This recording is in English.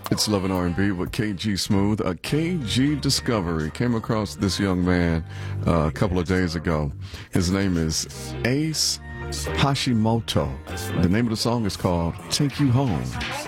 It's Love and R&B with KG Smooth. A KG discovery. Came across this young man a couple of days ago. His name is Ace Hashimoto. The name of the song is called Take You Home.